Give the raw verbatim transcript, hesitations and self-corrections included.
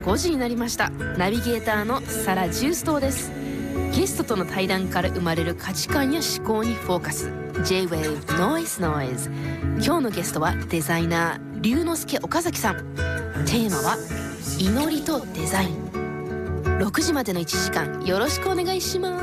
ごじになりました。ナビゲーターのサラ・ジューストです。ゲストとの対談から生まれる価値観や思考にフォーカス J-ウェーブ Noise Noise。 今日のゲストはデザイナー龍之介岡崎さん。テーマは祈りとデザイン。ろくじまでのいちじかんよろしくお願いします。